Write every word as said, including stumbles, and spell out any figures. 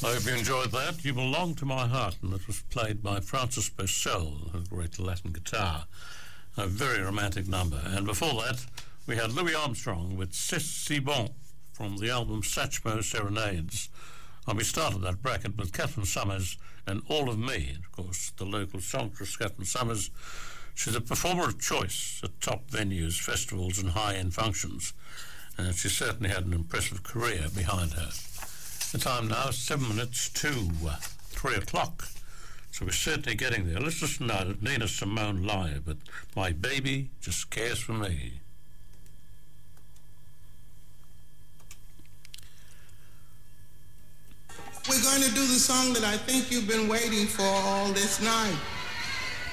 I hope you enjoyed that. You Belong to My Heart, and it was played by Francis Purcell, a great Latin guitar. A very romantic number. And before that, we had Louis Armstrong with C'est Si Bon from the album Satchmo Serenades. And we started that bracket with Catherine Summers and All of Me. And of course, the local songstress Catherine Summers, she's a performer of choice at top venues, festivals and high-end functions. And she certainly had an impressive career behind her. The time now is seven minutes to uh, three o'clock. So we're certainly getting there. Let's listen now to Nina Simone live, but My Baby Just Cares for Me. We're going to do the song that I think you've been waiting for all this night.